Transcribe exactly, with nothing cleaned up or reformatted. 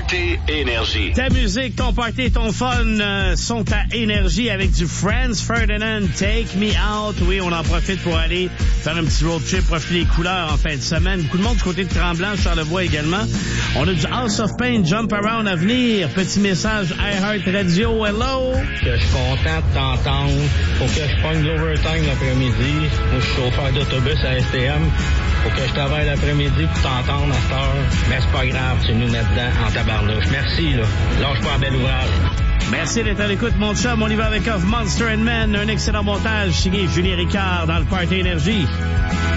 Party Énergie. Ta musique, ton party et ton fun euh, sont à Énergie avec du Franz Ferdinand, Take Me Out. Oui, on en profite pour aller faire un petit road trip, profiter des couleurs en fin de semaine. Beaucoup de monde du côté de Tremblant, Charlevoix également. On a du House of Pain, Jump Around à venir. Petit message iHeart Radio, hello! Que je suis content de t'entendre. Faut que je pogne l'overtime l'après-midi. Moi, je suis chauffeur d'autobus à S T M. Faut que je travaille l'après-midi pour t'entendre à cette heure. Mais c'est pas grave, tu nous mets dedans en tabarnouche. Merci, là. Lâche pas un bel ouvrage. Merci d'être à l'écoute, mon chum. On y va avec Of Monster and Men. Un excellent montage signé Julien Ricard dans le Party Énergie.